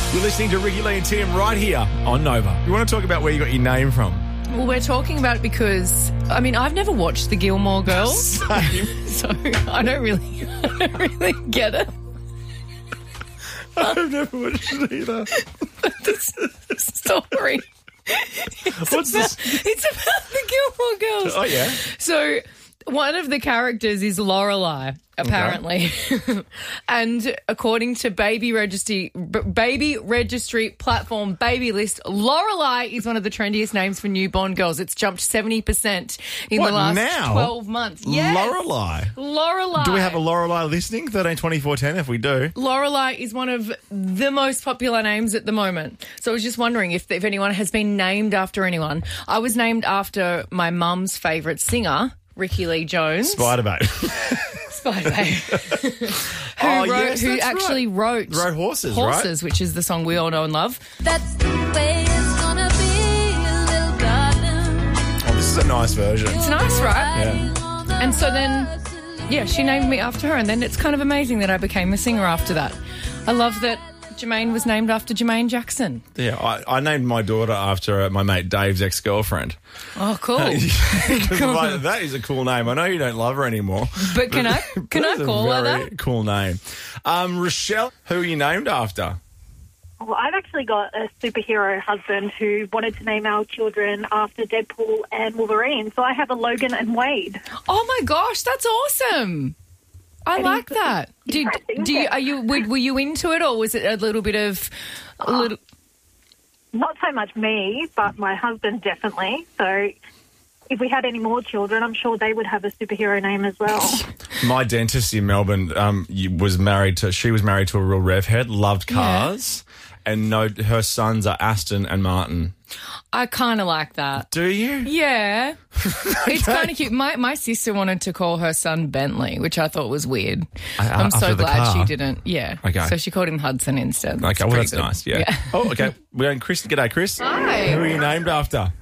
You're listening to Ricky Lee and Tim right here on Nova. You want to talk about where you got your name from? Well, we're talking about it because, I mean, I've never watched the Gilmore Girls. Same. So I don't really get it. I've never watched it either. The story. It's about the Gilmore Girls. Oh, yeah? So one of the characters is Lorelai, apparently. Okay. And according to baby registry platform Baby List, Lorelai is one of the trendiest names for newborn girls. It's jumped 70% in the last 12 months. Yes. Lorelai. Do we have a Lorelai listening? 13 24 10 if we do. Lorelai is one of the most popular names at the moment. So I was just wondering if anyone has been named after anyone. I was named after my mum's favourite singer, Ricky Lee Jones. Spider-Bait. who actually wrote Horses, right? Which is the song we all know and love. That's the way it's gonna be, little darling. Oh, this is a nice version. It's nice, right? Yeah. And so then, yeah, she named me after her, and then it's kind of amazing that I became a singer after that. I love that Jermaine was named after Jermaine Jackson. Yeah, I named my daughter after my mate Dave's ex-girlfriend. Oh, cool. That is a cool name. I know you don't love her anymore. But can I call her that? Cool name. Rochelle, who are you named after? Well, I've actually got a superhero husband who wanted to name our children after Deadpool and Wolverine. So I have a Logan and Wade. Oh, my gosh, that's awesome. I like that. Were you into it, or was it a little bit of Not so much me, but my husband definitely. So if we had any more children, I'm sure they would have a superhero name as well. My dentist in Melbourne was married to a real rev head, loved cars, and her sons are Aston and Martin. I kind of like that. Do you? Yeah. It's kind of cute. My sister wanted to call her son Bentley, which I thought was weird. I'm so glad she didn't. Yeah. Okay. So she called him Hudson instead. Okay, well, that's nice. Yeah. Oh, okay. We're going Chris. G'day, Chris. Hi. Who are you named after?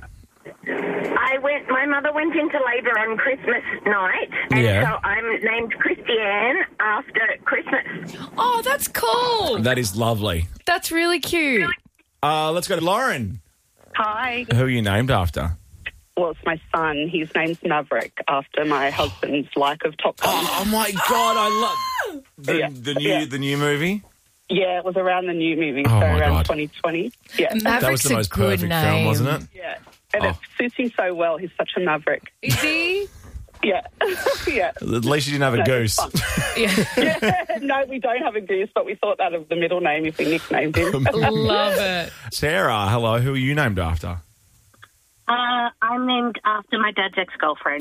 My mother went into labour on Christmas night, and so I'm named Christiane after Christmas. Oh, that's cool. That is lovely. That's really cute. Let's go to Lauren. Hi. Who are you named after? Well, it's my son. His name's Maverick, after my husband's like of Top Gun. Oh my God, I love the new movie. Yeah, it was around the new movie, Oh, so my around God. 2020. Yeah, That was the most perfect film, wasn't it? yeah, and it suits him so well. He's such a maverick. Is he? Yeah, yeah. At least you didn't have a goose. Yeah. No, we don't have a goose, but we thought that of the middle name if we nicknamed him. Love it. Sarah, hello. Who are you named after? I'm named after my dad's ex-girlfriend.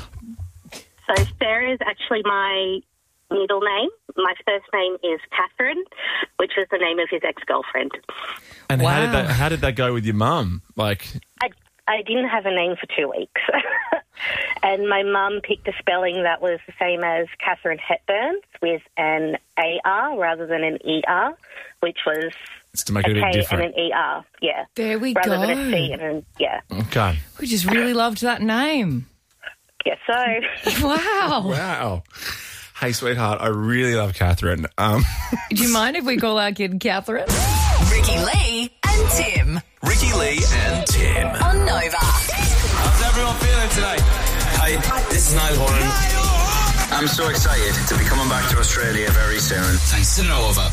So Sarah is actually my middle name. My first name is Catherine, which was the name of his ex-girlfriend. And Wow. how did that go with your mum? Like, I didn't have a name for 2 weeks. And my mum picked a spelling that was the same as Catherine Hepburn with an AR rather than an ER, which was it's to make it a bit K different. and an ER, yeah. There we rather go. than a C and an, yeah. Okay. We just really loved that name. Yes, so. Wow. Wow. Hey, sweetheart, I really love Catherine. Do you mind if we call our kid Catherine? Ricky Lee and Tim. Ricky Lee and Tim. On Nova. How's everyone feeling today? Hi, this is Niall Horan. I'm so excited to be coming back to Australia very soon. Thanks to Nova.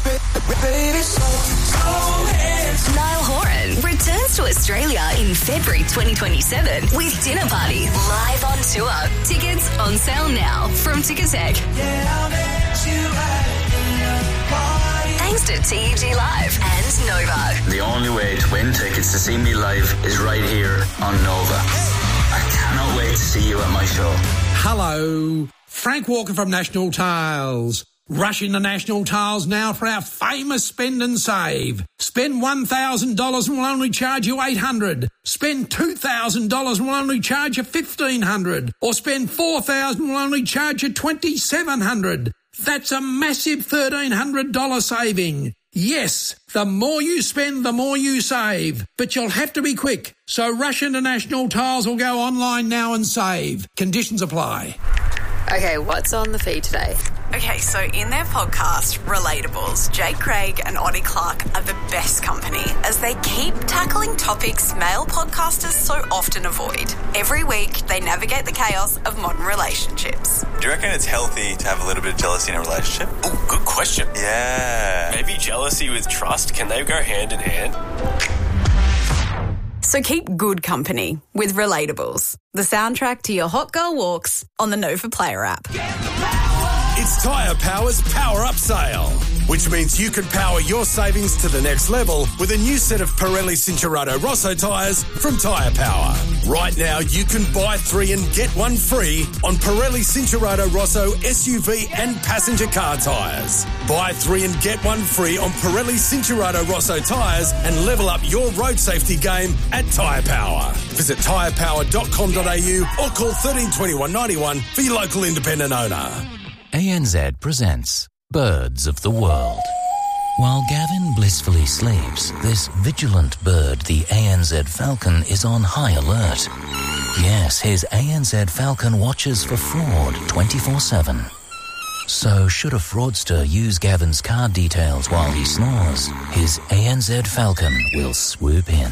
Niall Horan returns to Australia in February 2027 with Dinner Party live on tour. Tickets on sale now from Ticketek. Thanks to TEG Live and Nova. The only way to win tickets to see me live is right here on Nova. I cannot wait to see you at my show. Hello, Frank Walker from National Tiles. Rush into National Tiles now for our famous spend and save. Spend $1,000 and we'll only charge you $800. Spend $2,000 and we'll only charge you $1,500. Or spend $4,000 and we'll only charge you $2,700. That's a massive $1,300 saving. Yes, the more you spend, the more you save. But you'll have to be quick. So rush into National Tiles or go online now and save. Conditions apply. Okay, what's on the feed today? Okay, so in their podcast, Relatables, Jake Craig and Oddie Clark are the best company as they keep tackling topics male podcasters so often avoid. Every week, they navigate the chaos of modern relationships. Do you reckon it's healthy to have a little bit of jealousy in a relationship? Oh, good question. Yeah. Maybe jealousy with trust, can they go hand in hand? So keep good company with Relatables, the soundtrack to your hot girl walks on the Nova Player app. It's Tyre Power's Power Up Sale, which means you can power your savings to the next level with a new set of Pirelli Cincherato Rosso tyres from Tyre Power. Right now, you can buy 3 and get 1 free on Pirelli Cincherato Rosso SUV and passenger car tyres. Buy 3 and get 1 free on Pirelli Cincherato Rosso tyres and level up your road safety game at Tyre Power. Visit tyrepower.com.au or call 13 21 91 for your local independent owner. ANZ presents Birds of the World. While Gavin blissfully sleeps, this vigilant bird, the ANZ falcon, is on high alert. Yes, his ANZ falcon watches for fraud 24/7. So should a fraudster use Gavin's card details while he snores, his ANZ falcon will swoop in.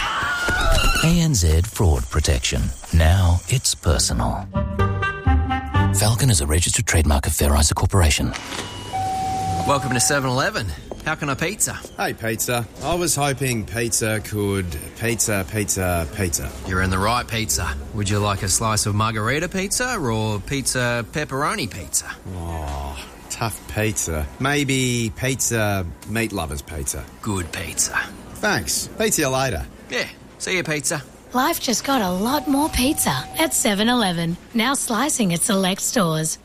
ANZ Fraud Protection. Now it's personal. Falcon is a registered trademark of Fair Isa Corporation. Welcome to 7-Eleven. How can I pizza? Hey, pizza. I was hoping pizza could pizza. You're in the right pizza. Would you like a slice of margarita pizza or pizza pepperoni pizza? Oh, tough pizza. Maybe pizza meat lovers pizza. Good pizza. Thanks. Pizza you later. Yeah. See you, pizza. Life just got a lot more pizza at 7-Eleven. Now slicing at select stores.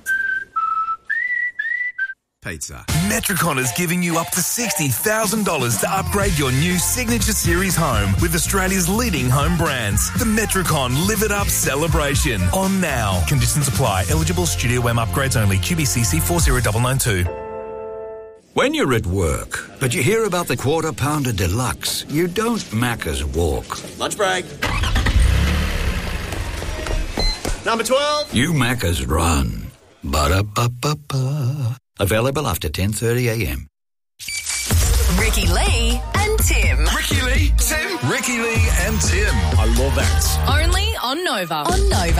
Pizza. Metricon is giving you up to $60,000 to upgrade your new Signature Series home with Australia's leading home brands. The Metricon Live It Up Celebration. On now. Conditions apply. Eligible Studio M upgrades only. QBCC 40992. When you're at work, but you hear about the Quarter Pounder Deluxe, you don't Macca's walk. Lunch break. Number 12. You Macca's run. Ba-da-ba-ba-ba. Available after 10:30am. Ricky Lee and Tim. Ricky Lee, Tim. Ricky Lee and Tim. I love that. Only on Nova. On Nova.